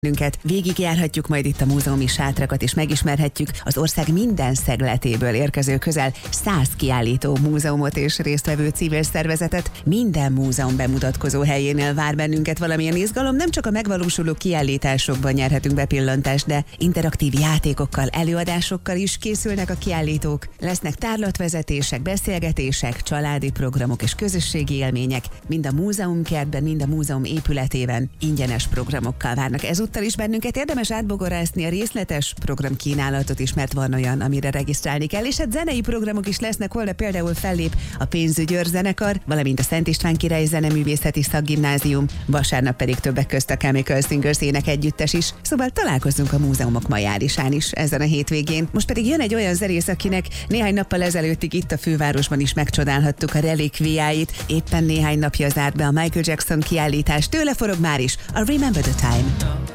Végigjárhatjuk majd itt a múzeumi sátrakat, és megismerhetjük az ország minden szegletéből érkező közel 100 kiállító múzeumot és résztvevő civil szervezetet. Minden múzeum bemutatkozó helyénél vár bennünket valamilyen izgalom, nem csak a megvalósuló kiállításokban nyerhetünk bepillantást, de interaktív játékokkal, előadásokkal is készülnek a kiállítók. Lesznek tárlatvezetések, beszélgetések, családi programok és közösségi élmények, mind a múzeumkertben, mind a múzeum épületében ingyenes programokkal várnak. Ezúttal is bennünket érdemes átbogorászni a részletes programkínálatot is, mert van olyan, amire regisztrálni kell, és hát zenei programok is lesznek, holnap például fellép a Pénzügyőr zenekar, valamint a Szent István Király Zeneművészeti Szakgimnázium, vasárnap pedig többek közt a Chemical Singers énekegyüttes is, szóval találkozunk a múzeumok majárisán is ezen a hétvégén. Most pedig jön egy olyan zenész, akinek néhány nappal ezelőttig itt a fővárosban is megcsodálhattuk a relikviáit. Éppen néhány napja zárt be a Michael Jackson kiállítás, tőle forog már is a Remember the Time.